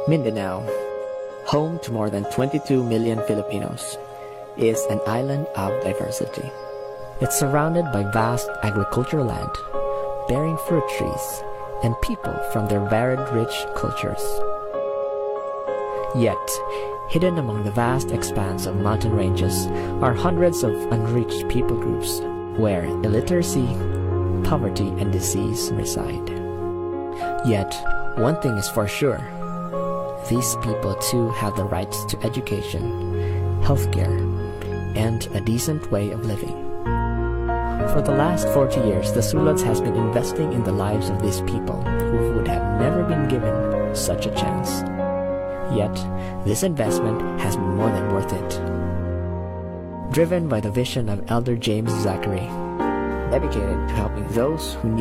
Mindanao, home to more than 22 million Filipinos, is an island of diversity. It's surrounded by vast agricultural land, bearing fruit trees, and people from their varied rich cultures. Yet, hidden among the vast expanse of mountain ranges are hundreds of unreached people groups where illiteracy, poverty, and disease reside. Yet, one thing is for sure. These people too have the rights to education, healthcare, and a decent way of living. For the last 40 years, the Suluds has been investing in the lives of these people who would have never been given such a chance. Yet, this investment has been more than worth it. Driven by the vision of Elder James Zachary, dedicated to helping those who need